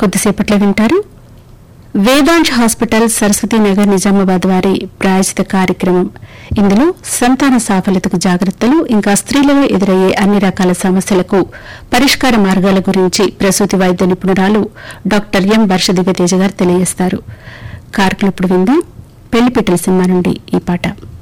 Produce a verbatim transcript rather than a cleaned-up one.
కొద్దిసేపట్లో వింటారు వేదాంశ్ హాస్పిటల్ సరస్వతి నగర్ నిజామాబాద్ వారి ప్రాయోజిత కార్యక్రమం. ఇందులో సంతాన సాఫల్యతకు జాగ్రత్తలు, ఇంకా స్త్రీలలో ఎదురయ్యే అన్ని రకాల సమస్యలకు పరిష్కార మార్గాల గురించి ప్రసూతి వైద్య నిపుణురాలు డాక్టర్ ఎం వర్ష దివ్యతేజ గారు తెలియజేస్తారు. కార్యక్రమం ఇప్పుడు విందాం. పెళ్లిపిట్టల సినిమా నుండి ఈ పాట.